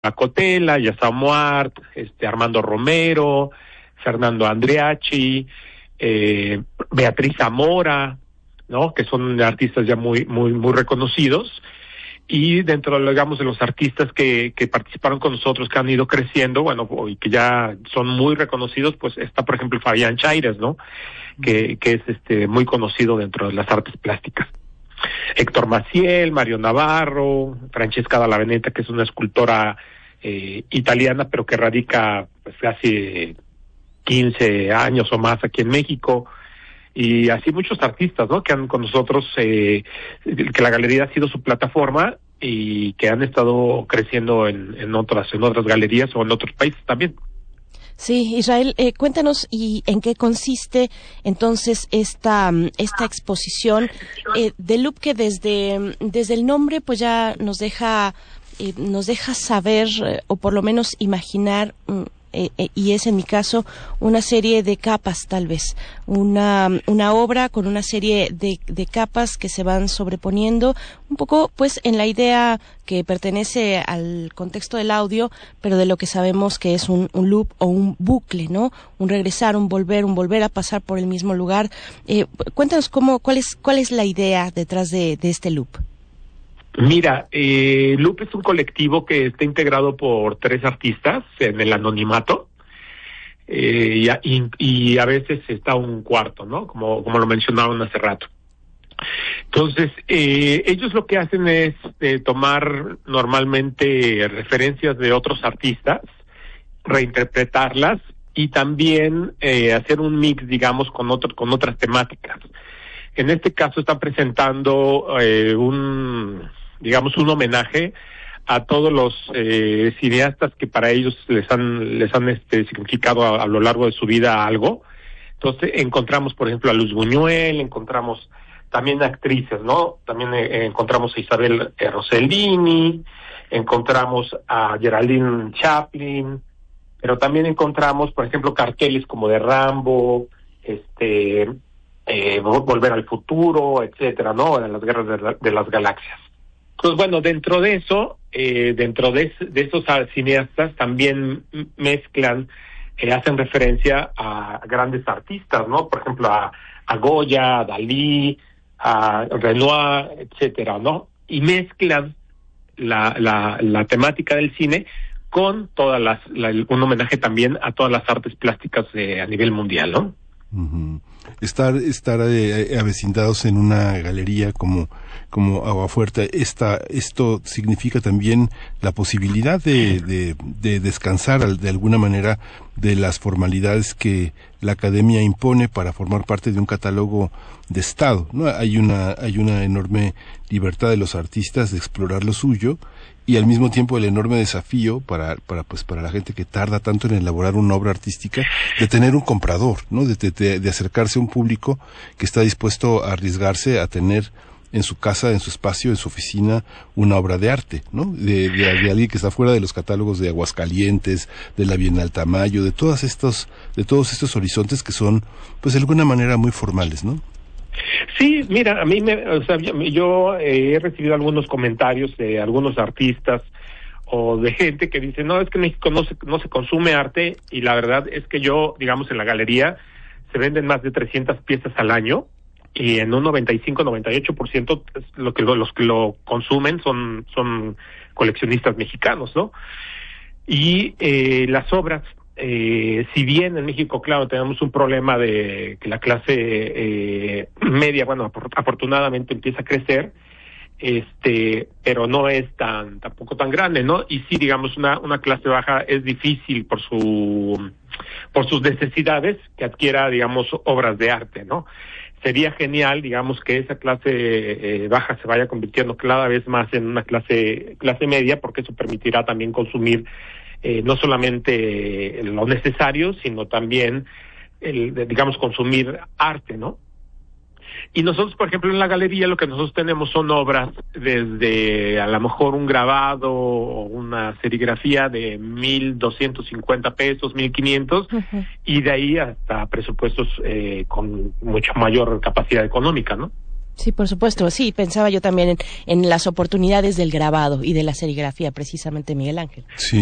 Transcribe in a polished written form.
Cotela, Yassau Moart, Armando Romero, Fernando Andreachi, Beatriz Zamora, ¿no? Que son artistas ya muy reconocidos. Y dentro, digamos, de los artistas que participaron con nosotros, que han ido creciendo, bueno, y que ya son muy reconocidos, pues está, por ejemplo, Fabián Chaires, ¿no? Que es muy conocido dentro de las artes plásticas. Héctor Maciel, Mario Navarro, Francesca Dalla Veneta, que es una escultora italiana, pero que radica pues hace 15 años o más aquí en México, y así muchos artistas, ¿no? Que han con nosotros, que la galería ha sido su plataforma y que han estado creciendo en otras galerías o en otros países también. Sí, Israel, cuéntanos y en qué consiste entonces esta exposición de Loop, que desde el nombre pues ya nos deja saber o por lo menos imaginar, y es en mi caso una serie de capas, tal vez una obra con una serie de capas que se van sobreponiendo un poco pues en la idea que pertenece al contexto del audio, pero de lo que sabemos que es un loop o un bucle, ¿no? Un regresar, un volver a pasar por el mismo lugar. Cuéntanos cuál es la idea detrás de este loop. Mira, Loop es un colectivo que está integrado por 3 artistas en el anonimato, y a veces está un cuarto, ¿no? Como lo mencionaron hace rato. Entonces, ellos lo que hacen es tomar normalmente referencias de otros artistas, reinterpretarlas y también hacer un mix, digamos, con otras temáticas. En este caso están presentando un homenaje a todos los cineastas que para ellos les han significado a lo largo de su vida algo. Entonces encontramos, por ejemplo, a Luz Buñuel, encontramos también actrices, ¿no? También encontramos a Isabel Rossellini, encontramos a Geraldine Chaplin, pero también encontramos, por ejemplo, carteles como de Rambo, Volver al Futuro, etcétera, ¿no? En las guerras de las galaxias. Entonces, bueno, dentro de eso, de esos cineastas también mezclan, hacen referencia a grandes artistas, ¿no? Por ejemplo, a Goya, a Dalí, a Renoir, etcétera, ¿no? Y mezclan la temática del cine con todas un homenaje también a todas las artes plásticas a nivel mundial, ¿no? Uh-huh. Estar avecindados en una galería como Aguafuerte, esto significa también la posibilidad de descansar de alguna manera de las formalidades que la academia impone para formar parte de un catálogo de Estado, ¿no? Hay una enorme libertad de los artistas de explorar lo suyo, y al mismo tiempo el enorme desafío para la gente que tarda tanto en elaborar una obra artística, de tener un comprador, ¿no? De acercarse a un público que está dispuesto a arriesgarse a tener en su casa, en su espacio, en su oficina, una obra de arte, ¿no? De alguien que está fuera de los catálogos de Aguascalientes, de la Bienal Tamayo, de todos estos horizontes que son, pues de alguna manera muy formales, ¿no? Sí, mira, yo he recibido algunos comentarios de algunos artistas o de gente que dice, no, es que en México no se consume arte, y la verdad es que yo, digamos, en la galería se venden más de 300 piezas al año, y en un 95-98% los que lo consumen son coleccionistas mexicanos, ¿no? Y las obras, si bien en México, claro, tenemos un problema de que la clase media, bueno, afortunadamente empieza a crecer, pero no es tampoco tan grande, ¿no? Y sí, digamos, una clase baja es difícil por sus necesidades que adquiera, digamos, obras de arte, ¿no? Sería genial, digamos, que esa clase baja se vaya convirtiendo cada vez más en una clase media, porque eso permitirá también consumir no solamente lo necesario, sino también digamos, consumir arte, ¿no? Y nosotros, por ejemplo, en la galería lo que nosotros tenemos son obras desde a lo mejor un grabado o una serigrafía de 1,250 pesos, 1,500, uh-huh. Y de ahí hasta presupuestos con mucha mayor capacidad económica, ¿no? Sí, por supuesto. Sí, pensaba yo también en las oportunidades del grabado y de la serigrafía, precisamente, Miguel Ángel. Sí.